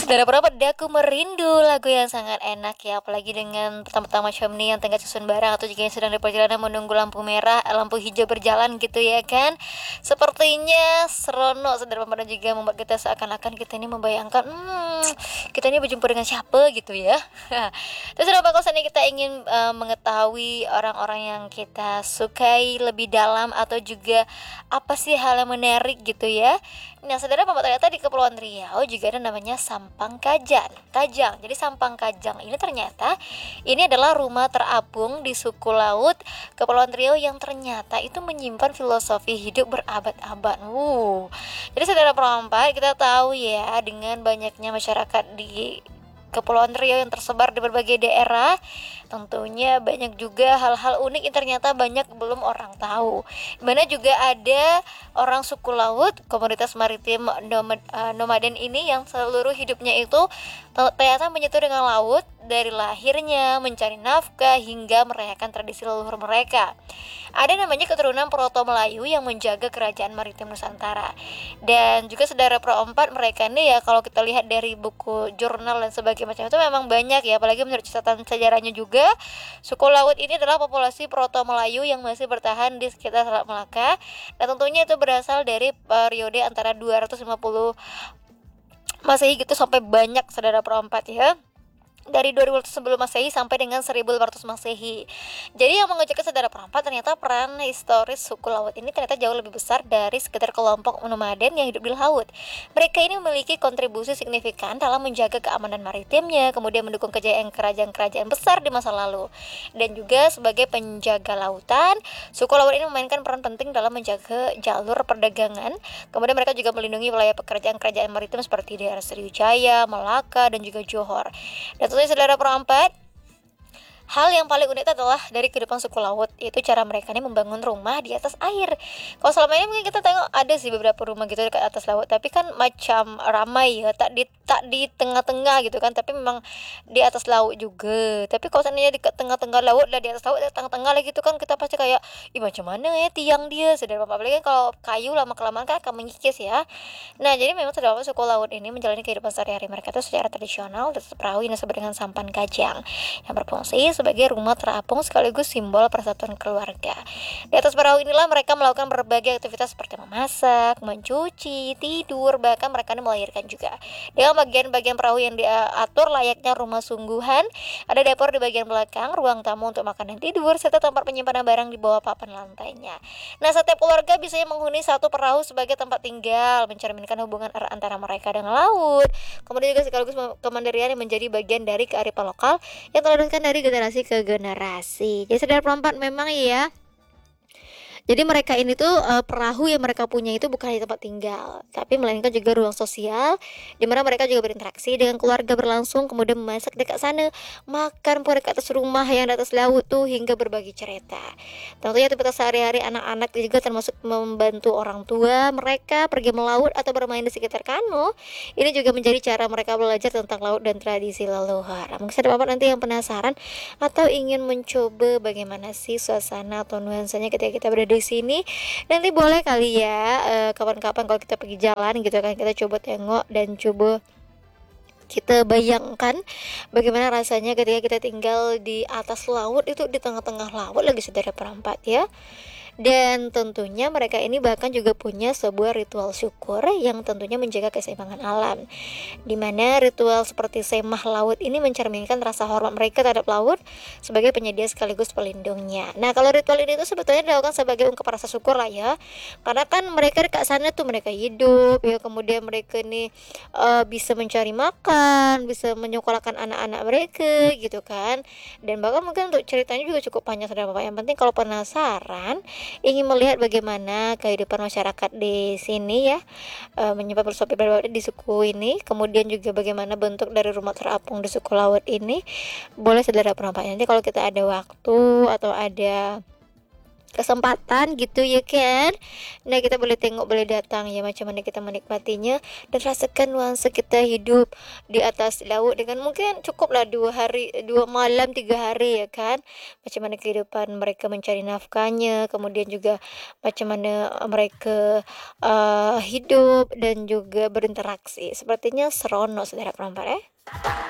Saudara perabat, Daku Merindu, lagu yang sangat enak ya, apalagi dengan pertama-tama macam ini yang tengah susun barang atau jika yang sedang di perjalanan menunggu lampu merah, lampu hijau berjalan gitu ya kan. Sepertinya seronok saudara perabat, juga membuat kita seakan-akan kita ini membayangkan kita ini berjumpa dengan siapa gitu ya. Terus saudara perabat, kalau kita ingin mengetahui orang-orang yang kita sukai lebih dalam atau juga apa sih hal yang menarik gitu ya. Nah, saudara perabat, ternyata di Kepulauan Riau juga ada namanya Sampang Kajang. Jadi Sampang Kajang ini ternyata ini adalah rumah terapung di suku laut Kepulauan Riau yang ternyata itu menyimpan filosofi hidup berabad-abad. Jadi saudara perempat, kita tahu ya dengan banyaknya masyarakat di Kepulauan Riau yang tersebar di berbagai daerah, tentunya banyak juga hal-hal unik yang ternyata banyak belum orang tahu. Dimana juga ada orang suku laut, komunitas maritim nomaden ini yang seluruh hidupnya itu ternyata menyatu dengan laut, dari lahirnya, mencari nafkah, hingga merayakan tradisi leluhur mereka. Ada namanya keturunan Proto Melayu yang menjaga kerajaan maritim Nusantara. Dan juga saudara perempat, mereka ini ya kalau kita lihat dari buku jurnal dan sebagainya macam itu memang banyak ya, apalagi menurut catatan sejarahnya juga suku laut ini adalah populasi Proto Melayu yang masih bertahan di sekitar Selat Melaka, dan tentunya itu berasal dari periode antara 250 Masehi gitu sampai banyak saudara perempat ya, dari 2000 sebelum Masehi sampai dengan 1500 Masehi. Jadi yang mengejutkan saudara perempat, ternyata peran historis suku laut ini ternyata jauh lebih besar dari sekedar kelompok nomaden yang hidup di laut. Mereka ini memiliki kontribusi signifikan dalam menjaga keamanan maritimnya, kemudian mendukung kejayaan kerajaan-kerajaan besar di masa lalu. Dan juga sebagai penjaga lautan, suku laut ini memainkan peran penting dalam menjaga jalur perdagangan. Kemudian mereka juga melindungi wilayah pekerjaan-kerajaan maritim seperti daerah Sriwijaya, Malaka, dan juga Johor. Dan saudara perempat, hal yang paling unik adalah dari kehidupan suku laut, yaitu cara mereka ini membangun rumah di atas air. Kalau selama ini mungkin kita tengok ada sih beberapa rumah gitu dekat atas laut, tapi kan macam ramai ya, tak di tengah-tengah gitu kan, tapi memang di atas laut juga. Tapi kalau seandainya di tengah-tengah laut lah, di atas laut, di tengah-tengah lagi gitu kan, kita pasti kayak, macam mana ya tiang dia, saudara apalagi kan kalau kayu lama kelamaan kan akan mengikis ya. Nah, jadi memang saudara suku laut ini menjalani kehidupan sehari-hari mereka itu secara tradisional dan perahu yang disebut dengan sampan kajang, yang berfungsi sebagai rumah terapung sekaligus simbol persatuan keluarga. Di atas perahu inilah mereka melakukan berbagai aktivitas seperti memasak, mencuci, tidur, bahkan mereka melahirkan juga. Dengan bagian-bagian perahu yang diatur layaknya rumah sungguhan, ada dapur di bagian belakang, ruang tamu untuk makan dan tidur, serta tempat penyimpanan barang di bawah papan lantainya. Nah, setiap keluarga biasanya menghuni satu perahu sebagai tempat tinggal, mencerminkan hubungan erat antara mereka dengan laut. Kemudian juga sekaligus kemandirian yang menjadi bagian dari kearifan lokal yang teruskan dari generasi ke generasi. Jadi saudara perempat, memang ya, jadi mereka ini tuh perahu yang mereka punya itu bukan hanya tempat tinggal, tapi melainkan juga ruang sosial di mana mereka juga berinteraksi dengan keluarga berlangsung, kemudian memasak dekat sana, makan pun dekat atas rumah yang di atas laut tuh, hingga berbagi cerita. Tentunya aktivitas sehari-hari anak-anak juga termasuk membantu orang tua mereka pergi melaut atau bermain di sekitar kano. Ini juga menjadi cara mereka belajar tentang laut dan tradisi leluhur. Mungkin ada bapak nanti yang penasaran atau ingin mencoba bagaimana sih suasana atau nuansanya ketika kita berada di sini, nanti boleh kali ya kapan-kapan kalau kita pergi jalan gitu kan, kita coba tengok dan coba kita bayangkan bagaimana rasanya ketika kita tinggal di atas laut, itu di tengah-tengah laut lagi saudara perempat ya. Dan tentunya mereka ini bahkan juga punya sebuah ritual syukur yang tentunya menjaga keseimbangan alam, dimana ritual seperti semah laut ini mencerminkan rasa hormat mereka terhadap laut sebagai penyedia sekaligus pelindungnya. Nah, kalau ritual ini tuh sebetulnya dilakukan sebagai ungkapan rasa syukur lah ya, karena kan mereka dekat sana tuh mereka hidup ya, kemudian mereka ini bisa mencari makan, bisa menyekolahkan anak-anak mereka gitu kan. Dan bahkan mungkin untuk ceritanya juga cukup panjang saudara bapak. Yang penting kalau penasaran, ingin melihat bagaimana kehidupan masyarakat di sini ya, menyimpan filosofi berbeda di suku ini, kemudian juga bagaimana bentuk dari rumah terapung di suku laut ini, boleh saudara perempat. Nanti kalau kita ada waktu atau ada kesempatan gitu ya kan. Nah kita boleh tengok, boleh datang ya, macam mana kita menikmatinya dan rasakan nuansa kita hidup di atas laut dengan mungkin cukuplah 2 hari 2 malam 3 hari ya kan. Macam mana kehidupan mereka mencari nafkahnya, kemudian juga macam mana mereka hidup dan juga berinteraksi. Sepertinya seronok saudara penonton